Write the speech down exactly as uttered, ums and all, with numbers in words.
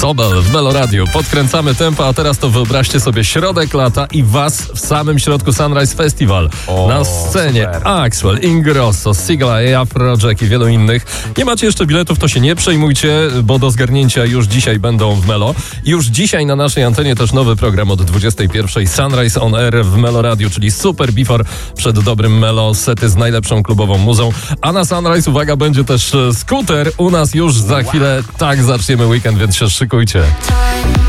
Sobel w Melo Radio. Podkręcamy tempo, a teraz to wyobraźcie sobie środek lata i was w samym środku Sunrise Festival. O, Na scenie super. Axwell, Ingrosso, Sigla, Afrojack i wielu innych. Nie macie jeszcze biletów, to się nie przejmujcie, bo do zgarnięcia już dzisiaj będą w Melo. Już dzisiaj na naszej antenie też nowy program od dwudziestej pierwszej. Sunrise on Air w Melo Radio, czyli super before przed dobrym Melo, sety z najlepszą klubową muzą. A na Sunrise, uwaga, będzie też skuter. U nas już za chwilę tak zaczniemy weekend, więc się szykujcie.